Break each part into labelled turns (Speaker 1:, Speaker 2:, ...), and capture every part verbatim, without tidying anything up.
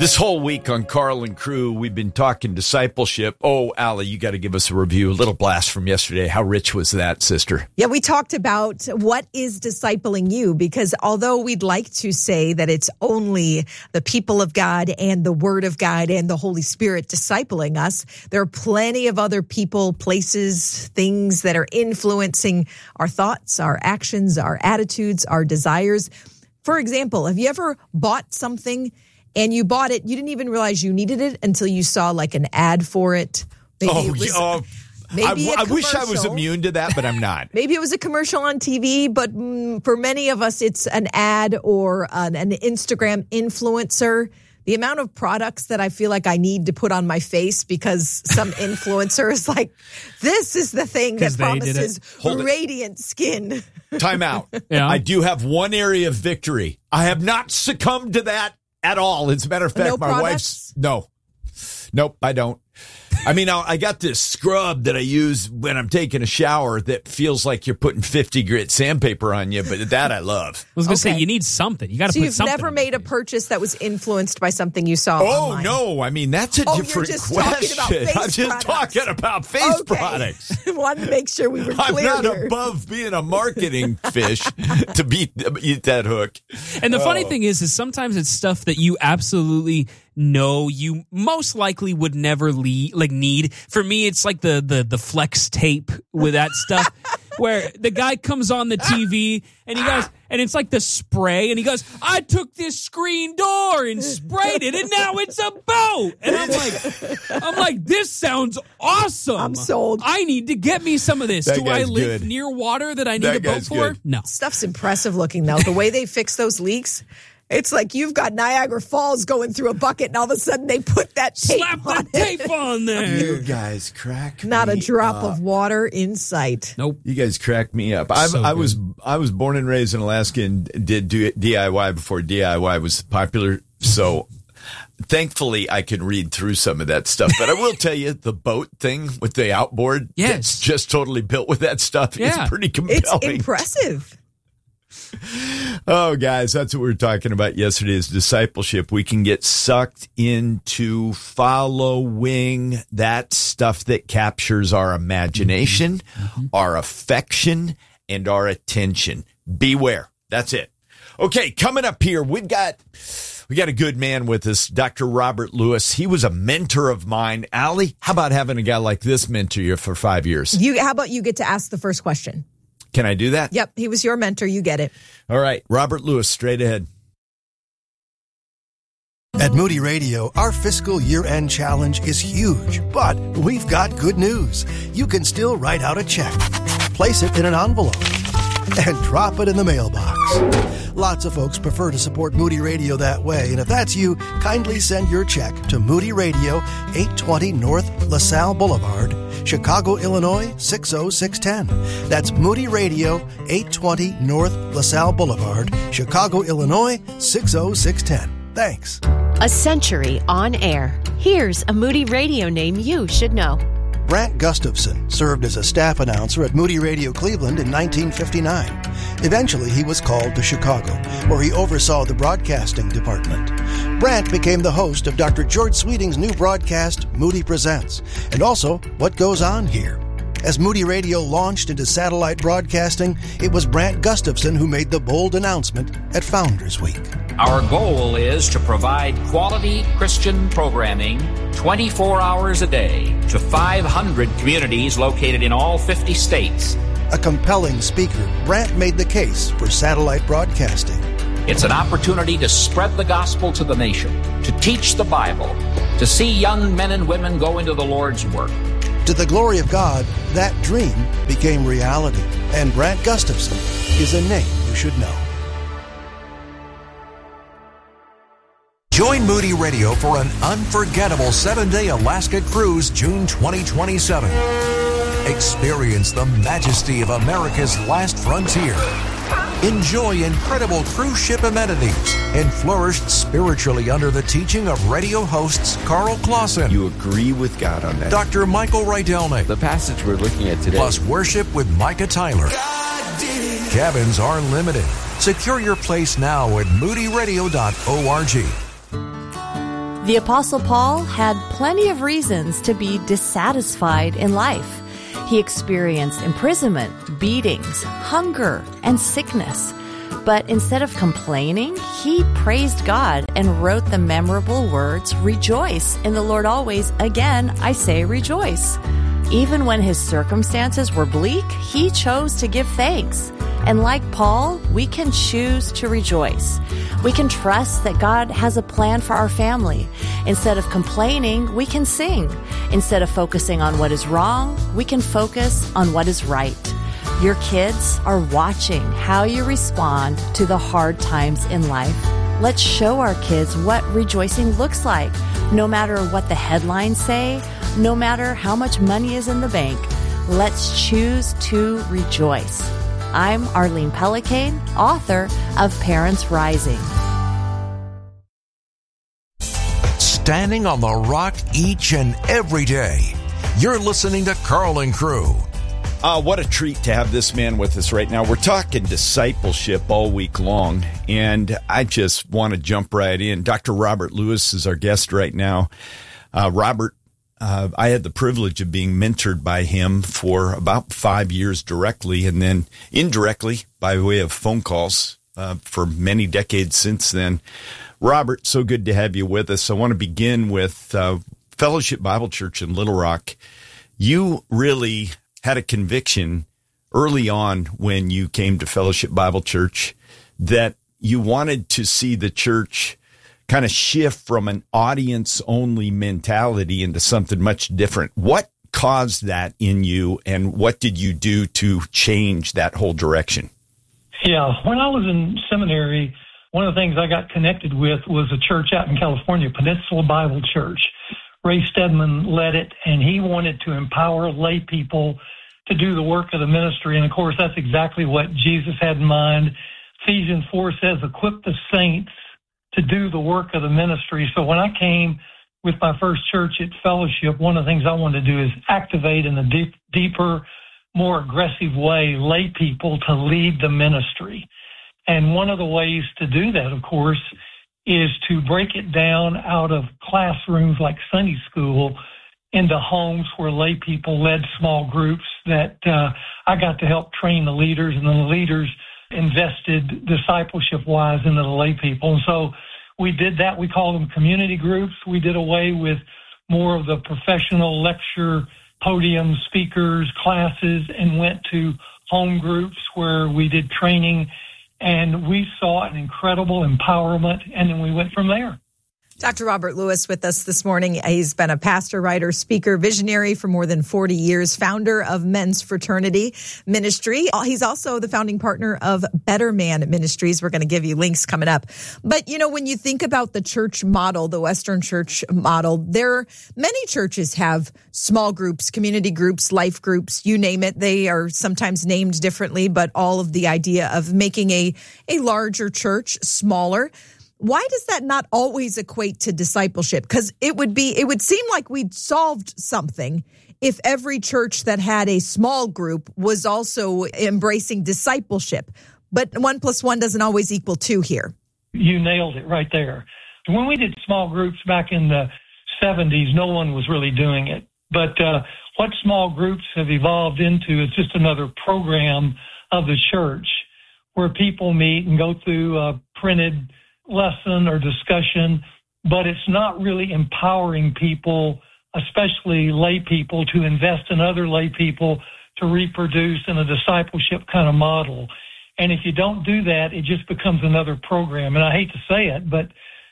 Speaker 1: This whole week on Carl and Crew, we've been talking discipleship. Oh, Allie, you got to give us a review, a little blast from yesterday. How rich was that, sister?
Speaker 2: Yeah, we talked about what is discipling you, because although we'd like to say that it's only the people of God and the Word of God and the Holy Spirit discipling us, there are plenty of other people, places, things that are influencing our thoughts, our actions, our attitudes, our desires. For example, have you ever bought something and you bought it, you didn't even realize you needed it until you saw like an ad for it? Maybe
Speaker 1: oh,
Speaker 2: it was,
Speaker 1: oh
Speaker 2: maybe
Speaker 1: I, I wish I was immune to that, but I'm not.
Speaker 2: Maybe it was a commercial on T V, but mm, for many of us, it's an ad or an, an Instagram influencer. The amount of products that I feel like I need to put on my face because some influencer is like, this is the thing that promises radiant skin.
Speaker 1: Time out. Yeah. I do have one area of victory. I have not succumbed to that at all. As a matter of fact,
Speaker 2: no
Speaker 1: my
Speaker 2: products?
Speaker 1: wife's... No. Nope, I don't. I mean, I got this scrub that I use when I'm taking a shower that feels like you're putting fifty grit sandpaper on you, but that I love.
Speaker 3: I was going to
Speaker 2: Okay.
Speaker 3: say, you need something. You got to
Speaker 2: So
Speaker 3: put
Speaker 2: you've
Speaker 3: something.
Speaker 2: never made a purchase that was influenced by something you saw
Speaker 1: Oh,
Speaker 2: online?
Speaker 1: no. I mean, that's a
Speaker 2: Oh, you're
Speaker 1: different
Speaker 2: just
Speaker 1: question.
Speaker 2: talking about face
Speaker 1: I'm just
Speaker 2: products.
Speaker 1: talking about face
Speaker 2: Okay.
Speaker 1: products.
Speaker 2: Wanted to make sure we were
Speaker 1: I'm
Speaker 2: clear
Speaker 1: not
Speaker 2: here.
Speaker 1: above being a marketing fish to beat eat that hook.
Speaker 3: And the funny
Speaker 1: Oh.
Speaker 3: thing is, is sometimes it's stuff that you absolutely know you most likely would never le- like need. For me, it's like the the the flex tape with that stuff, where the guy comes on the T V and he goes, and it's like the spray, and he goes, "I took this screen door and sprayed it, and now it's a boat." And I'm like, I'm like, this sounds awesome.
Speaker 2: I'm sold.
Speaker 3: I need to get me some of this.
Speaker 1: That
Speaker 3: Do I
Speaker 1: guy's
Speaker 3: live
Speaker 1: good.
Speaker 3: near water that I need
Speaker 1: That
Speaker 3: a boat
Speaker 1: guy's
Speaker 3: for?
Speaker 1: good.
Speaker 3: No.
Speaker 2: Stuff's impressive looking, though. The way they fix those leaks, it's like you've got Niagara Falls going through a bucket, and all of a sudden they put that tape
Speaker 3: Slap
Speaker 2: on
Speaker 3: the
Speaker 2: it.
Speaker 3: tape on there.
Speaker 1: You guys crack
Speaker 2: Not a
Speaker 1: me
Speaker 2: drop
Speaker 1: up.
Speaker 2: of water in sight.
Speaker 3: Nope.
Speaker 1: You guys crack me up. I,
Speaker 3: So
Speaker 1: I
Speaker 3: good.
Speaker 1: was I was born and raised in Alaska and did do D I Y before D I Y was popular. So thankfully I can read through some of that stuff. But I will tell you, the boat thing with the outboard
Speaker 3: Yes.
Speaker 1: that's just totally built with that stuff
Speaker 3: Yeah.
Speaker 1: is pretty
Speaker 2: It's
Speaker 1: compelling.
Speaker 2: impressive.
Speaker 1: Oh, guys, that's what we were talking about yesterday is discipleship. We can get sucked into following that stuff that captures our imagination, mm-hmm. our affection, and our attention. Beware. That's it. Okay, coming up here, we've got we got a good man with us, Doctor Robert Lewis. He was a mentor of mine. Allie, how about having a guy like this mentor you for five years?
Speaker 2: You, how about you get to ask the first question?
Speaker 1: Can I do that?
Speaker 2: Yep, he was your mentor. You get it.
Speaker 1: All right, Robert Lewis, straight ahead.
Speaker 4: At Moody Radio, our fiscal year-end challenge is huge, but we've got good news. You can still write out a check, place it in an envelope, and drop it in the mailbox. Lots of folks prefer to support Moody Radio that way, and if that's you, kindly send your check to Moody Radio, eight twenty North LaSalle Boulevard, Chicago, Illinois, six oh six one oh. That's Moody Radio, eight twenty North LaSalle Boulevard, Chicago, Illinois, six oh six one oh. Thanks.
Speaker 5: A century on air. Here's a Moody Radio name you should know.
Speaker 4: Brant Gustafson served as a staff announcer at Moody Radio Cleveland in nineteen fifty-nine. Eventually, he was called to Chicago, where he oversaw the broadcasting department. Brant became the host of Doctor George Sweeting's new broadcast, Moody Presents, and also What Goes On Here. As Moody Radio launched into satellite broadcasting, it was Brant Gustafson who made the bold announcement at Founders Week.
Speaker 6: Our goal is to provide quality Christian programming twenty-four hours a day to five hundred communities located in all fifty states.
Speaker 4: A compelling speaker, Brant made the case for satellite broadcasting.
Speaker 6: It's an opportunity to spread the gospel to the nation, to teach the Bible, to see young men and women go into the Lord's work.
Speaker 4: To the glory of God, that dream became reality. And Brant Gustafson is a name you should know.
Speaker 7: Join Moody Radio for an unforgettable seven-day Alaska cruise June twenty twenty-seven. Experience the majesty of America's last frontier. Enjoy incredible cruise ship amenities and flourish spiritually under the teaching of radio hosts Carl Clausen.
Speaker 1: You agree with God on that.
Speaker 7: Doctor Michael Rydelnik.
Speaker 8: The passage we're looking at today.
Speaker 7: Plus worship with Micah Tyler. Cabins are limited. Secure your place now at moody radio dot org.
Speaker 8: The Apostle Paul had plenty of reasons to be dissatisfied in life. He experienced imprisonment, beatings, hunger, and sickness. But instead of complaining, he praised God and wrote the memorable words, "Rejoice in the Lord always. Again, I say rejoice." Even when his circumstances were bleak, he chose to give thanks. And like Paul, we can choose to rejoice. We can trust that God has a plan for our family. Instead of complaining, we can sing. Instead of focusing on what is wrong, we can focus on what is right. Your kids are watching how you respond to the hard times in life. Let's show our kids what rejoicing looks like, no matter what the headlines say, no matter how much money is in the bank. Let's choose to rejoice. I'm Arlene Pellicane, author of Parents Rising.
Speaker 7: Standing on the rock each and every day. You're listening to Karl and Crew.
Speaker 1: Uh, what a treat to have this man with us right now. We're talking discipleship all week long, and I just want to jump right in. Doctor Robert Lewis is our guest right now. Uh, Robert, uh, I had the privilege of being mentored by him for about five years directly, and then indirectly by way of phone calls uh, for many decades since then. Robert, so good to have you with us. I want to begin with uh, Fellowship Bible Church in Little Rock. You really had a conviction early on when you came to Fellowship Bible Church that you wanted to see the church kind of shift from an audience-only mentality into something much different. What caused that in you, and what did you do to change that whole direction?
Speaker 9: Yeah, when I was in seminary, one of the things I got connected with was a church out in California, Peninsula Bible Church. Ray Stedman led it, and he wanted to empower lay people to do the work of the ministry. And, of course, that's exactly what Jesus had in mind. Ephesians four says, equip the saints to do the work of the ministry. So when I came with my first church at Fellowship, one of the things I wanted to do is activate in a deep, deeper, more aggressive way lay people to lead the ministry. And one of the ways to do that, of course, is to break it down out of classrooms like Sunday school into homes where lay people led small groups that uh, I got to help train the leaders, and then the leaders invested discipleship-wise into the lay people. And so we did that. We called them community groups. We did away with more of the professional lecture, podium speakers, classes, and went to home groups where we did training. And we saw an incredible empowerment, and then we went from there.
Speaker 2: Doctor Robert Lewis with us this morning. He's been a pastor, writer, speaker, visionary for more than forty years, founder of Men's Fraternity Ministry. He's also the founding partner of Better Man Ministries. We're going to give you links coming up. But, you know, when you think about the church model, the Western church model, there many churches have small groups, community groups, life groups, you name it. They are sometimes named differently, but all of the idea of making a, a larger church smaller. Why does that not always equate to discipleship? Because it would be, it would seem like we'd solved something if every church that had a small group was also embracing discipleship. But one plus one doesn't always equal two here.
Speaker 9: You nailed it right there. When we did small groups back in the seventies, no one was really doing it. But uh, what small groups have evolved into is just another program of the church where people meet and go through a printed lesson or discussion, but it's not really empowering people, especially lay people, to invest in other lay people to reproduce in a discipleship kind of model. And if you don't do that, it just becomes another program. And I hate to say it, but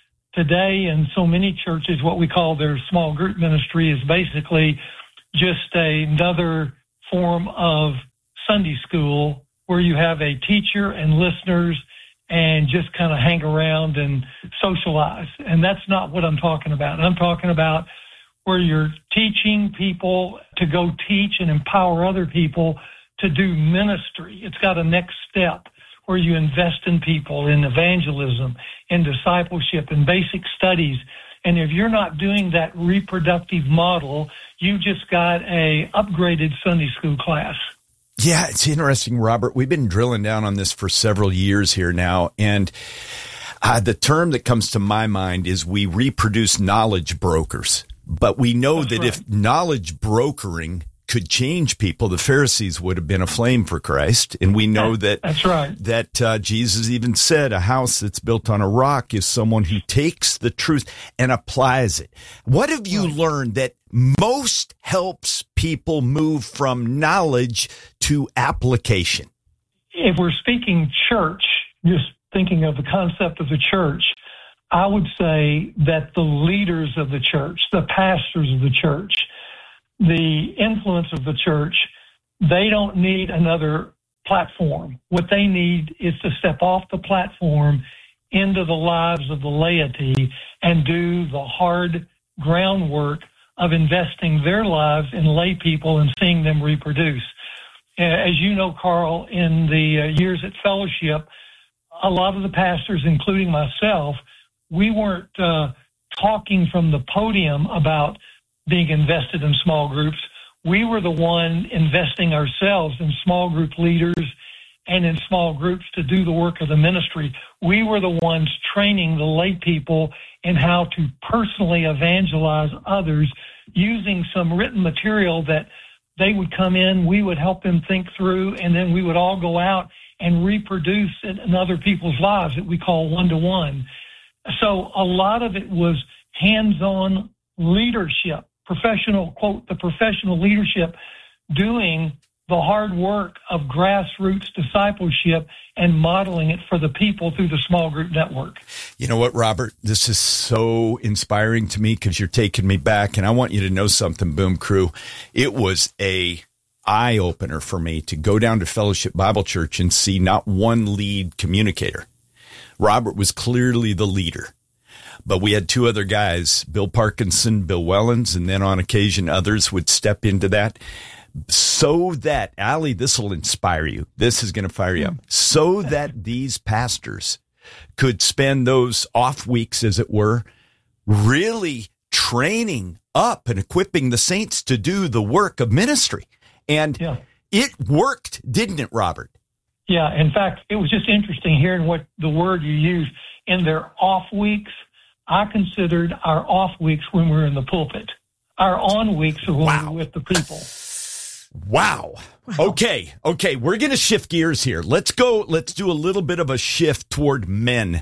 Speaker 9: today in so many churches, what we call their small group ministry is basically just another form of Sunday school where you have a teacher and listeners and just kind of hang around and socialize. And that's not what I'm talking about. I'm talking about where you're teaching people to go teach and empower other people to do ministry. It's got a next step where you invest in people, in evangelism, in discipleship, in basic studies. And if you're not doing that reproductive model, you just got a upgraded Sunday school class.
Speaker 1: Yeah, it's interesting, Robert. We've been drilling down on this for several years here now, and Uh, the term that comes to my mind is we reproduce knowledge brokers. But we know That's that right. if knowledge brokering could change people, the Pharisees would have been aflame for Christ. And we know that
Speaker 9: That's right.
Speaker 1: that uh, Jesus even said a house that's built on a rock is someone who takes the truth and applies it. What have you right. learned that most helps people move from knowledge to application?
Speaker 9: If we're speaking church, just thinking of the concept of the church, I would say that the leaders of the church, the pastors of the church, the influence of the church, they don't need another platform. What they need is to step off the platform into the lives of the laity and do the hard groundwork of investing their lives in lay people and seeing them reproduce. As you know, Carl, in the years at Fellowship, a lot of the pastors, including myself, we weren't uh, talking from the podium about being invested in small groups. We were the one investing ourselves in small group leaders and in small groups to do the work of the ministry. We were the ones training the lay people in how to personally evangelize others using some written material that they would come in, we would help them think through, and then we would all go out and reproduce it in other people's lives that we call one-to-one. So a lot of it was hands-on leadership, professional, quote, the professional leadership doing the hard work of grassroots discipleship and modeling it for the people through the small group network.
Speaker 1: You know what, Robert? This is so inspiring to me because you're taking me back, and I want you to know something, Boom Crew. It was a eye-opener for me to go down to Fellowship Bible Church and see not one lead communicator. Robert was clearly the leader. But we had two other guys, Bill Parkinson, Bill Wellens, and then on occasion others would step into that so that, Allie, this will inspire you. This is going to fire you up. So that these pastors could spend those off weeks, as it were, really training up and equipping the saints to do the work of ministry. And yeah. It worked, didn't it, Robert?
Speaker 9: Yeah. In fact, it was just interesting hearing what the word you used in their off weeks. I considered our off weeks when we were in the pulpit. Our on weeks are when wow. we were with the people.
Speaker 1: Wow. wow. Okay. Okay. We're going to shift gears here. Let's go. Let's do a little bit of a shift toward men.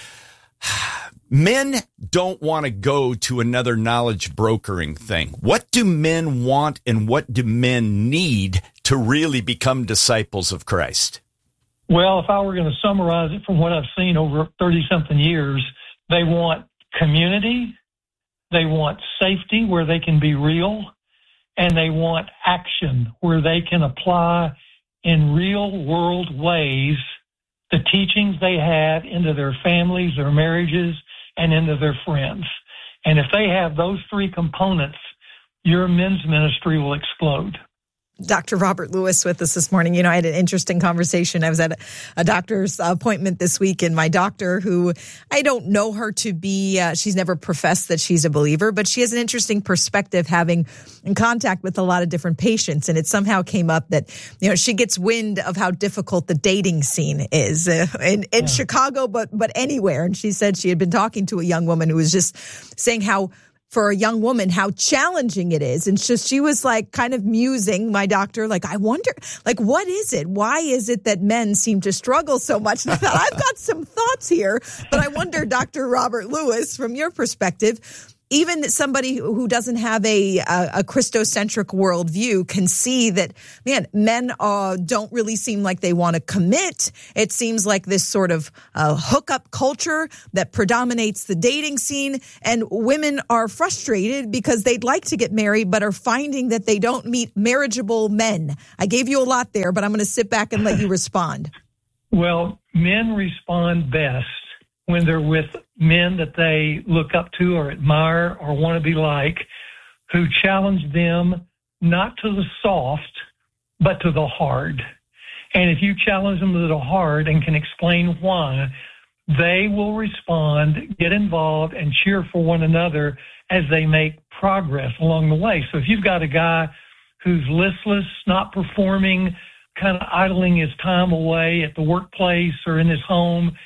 Speaker 1: Men don't want to go to another knowledge brokering thing. What do men want and what do men need to really become disciples of Christ?
Speaker 9: Well, if I were going to summarize it from what I've seen over thirty-something years, they want community, they want safety where they can be real, and they want action where they can apply in real-world ways the teachings they have into their families, their marriages, and into their friends. And if they have those three components, your men's ministry will explode.
Speaker 2: Doctor Robert Lewis with us this morning. You know, I had an interesting conversation. I was at a, a doctor's appointment this week, and my doctor, who I don't know her to be, uh, she's never professed that she's a believer, but she has an interesting perspective having in contact with a lot of different patients. And it somehow came up that, you know, she gets wind of how difficult the dating scene is uh, in, in yeah. Chicago, but, but anywhere. And she said she had been talking to a young woman who was just saying how, for a young woman, how challenging it is. And just, she was like kind of musing, my doctor, like, I wonder, like, what is it? Why is it that men seem to struggle so much? And I thought, I've got some thoughts here, but I wonder, Doctor Robert Lewis, from your perspective, even somebody who doesn't have a, a, a Christocentric worldview can see that, man, men uh, don't really seem like they want to commit. It seems like this sort of uh, hookup culture that predominates the dating scene, and women are frustrated because they'd like to get married but are finding that they don't meet marriageable men. I gave you a lot there, but I'm going to sit back and let you respond.
Speaker 9: Well, men respond best when they're with men that they look up to or admire or want to be like, who challenge them not to the soft, but to the hard. And if you challenge them to the hard and can explain why, they will respond, get involved, and cheer for one another as they make progress along the way. So if you've got a guy who's listless, not performing, kind of idling his time away at the workplace or in his home,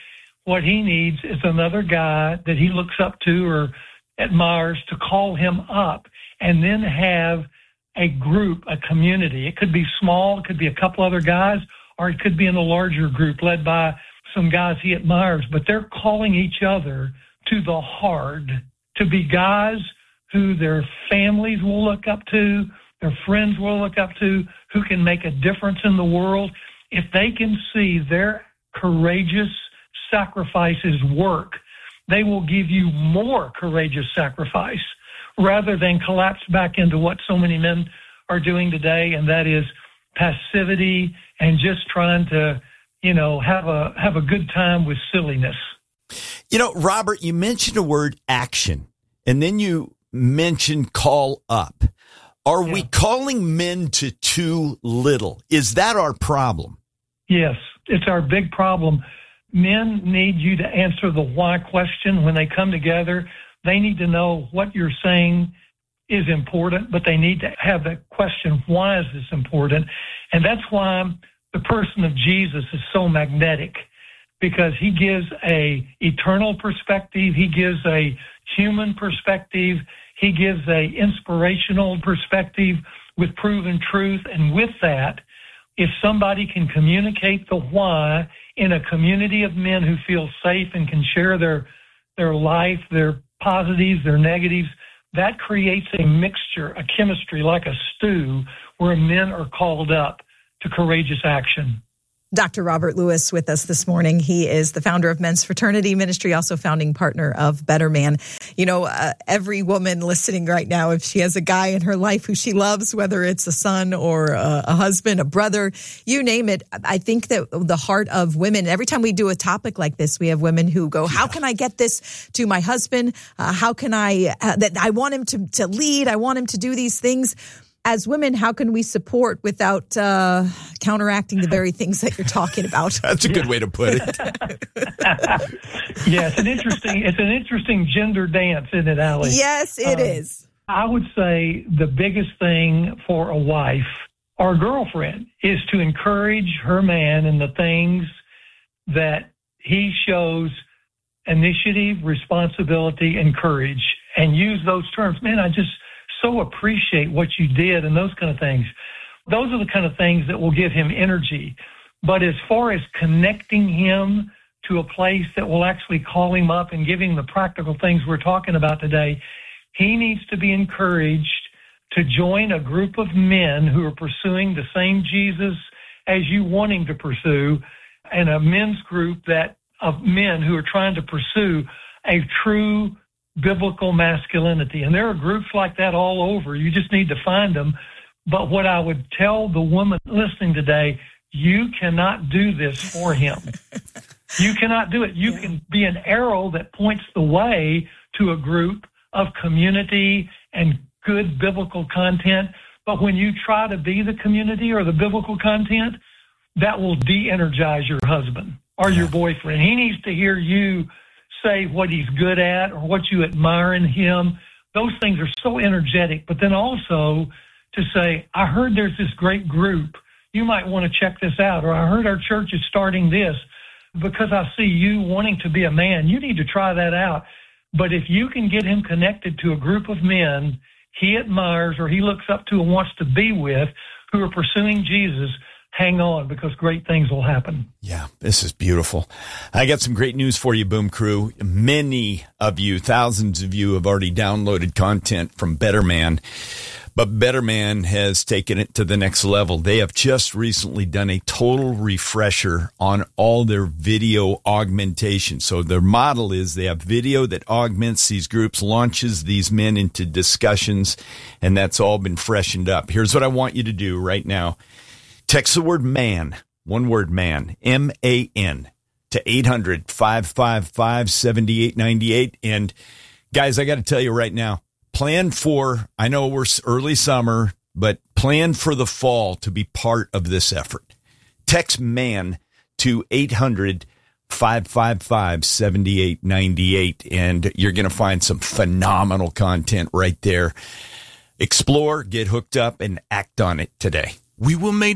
Speaker 9: what he needs is another guy that he looks up to or admires to call him up, and then have a group, a community. It could be small, it could be a couple other guys, or it could be in a larger group led by some guys he admires, but they're calling each other to the hard, to be guys who their families will look up to, their friends will look up to, who can make a difference in the world. If they can see their courageous sacrifices work, they will give you more courageous sacrifice rather than collapse back into what so many men are doing today, and that is passivity and just trying to, you know, have a have a good time with silliness.
Speaker 1: You know, Robert, you mentioned a word action, and then you mentioned call up. Are yeah. we calling men to too little? Is that our problem?
Speaker 9: Yes, it's our big problem. Men need you to answer the why question when they come together. They need to know what you're saying is important, but they need to have that question, why is this important? And that's why the person of Jesus is so magnetic, because he gives a eternal perspective. He gives a human perspective. He gives a inspirational perspective with proven truth. And with that, if somebody can communicate the why in a community of men who feel safe and can share their their life, their positives, their negatives, that creates a mixture, a chemistry like a stew where men are called up to courageous action.
Speaker 2: Doctor Robert Lewis with us this morning. He is the founder of Men's Fraternity Ministry, also founding partner of Better Man. You know, uh, every woman listening right now, if she has a guy in her life who she loves, whether it's a son or a, a husband, a brother, you name it, I think that the heart of women, every time we do a topic like this, we have women who go, how can I get this to my husband? Uh, how can I, uh, that I want him to, to lead. I want him to do these things. As women, how can we support without uh, counteracting the very things that you're talking about?
Speaker 1: That's a good way to put it.
Speaker 9: Yeah, it's an interesting, it's an interesting gender dance, isn't it, Allie?
Speaker 2: Yes, it um, is.
Speaker 9: I would say the biggest thing for a wife or girlfriend is to encourage her man in the things that he shows initiative, responsibility, and courage, and use those terms. Man, I just so appreciate what you did and those kind of things. Those are the kind of things that will give him energy. But as far as connecting him to a place that will actually call him up and give him the practical things we're talking about today, he needs to be encouraged to join a group of men who are pursuing the same Jesus as you want him to pursue, and a men's group that of men who are trying to pursue a true biblical masculinity. And there are groups like that all over. You just need to find them. But what I would tell the woman listening today, you cannot do this for him. You cannot do it. You yeah. can be an arrow that points the way to a group of community and good biblical content. But when you try to be the community or the biblical content, that will de-energize your husband or your boyfriend. He needs to hear you say what he's good at or what you admire in him. Those things are so energetic. But then also to say, I heard there's this great group. You might want to check this out. Or I heard our church is starting this because I see you wanting to be a man. You need to try that out. But if you can get him connected to a group of men he admires or he looks up to and wants to be with who are pursuing Jesus, hang on, because great things will happen.
Speaker 1: Yeah, this is beautiful. I got some great news for you, Boom Crew. Many of you, thousands of you, have already downloaded content from Better Man, but Better Man has taken it to the next level. They have just recently done a total refresher on all their video augmentation. So their model is they have video that augments these groups, launches these men into discussions, and that's all been freshened up. Here's what I want you to do right now. Text the word man, one word man, M A N, to eight hundred, five five five, seven eight nine eight. And guys, I got to tell you right now, plan for, I know we're early summer, but plan for the fall to be part of this effort. Text man to eight hundred, five five five, seven eight nine eight, and you're going to find some phenomenal content right there. Explore, get hooked up, and act on it today.
Speaker 7: We will make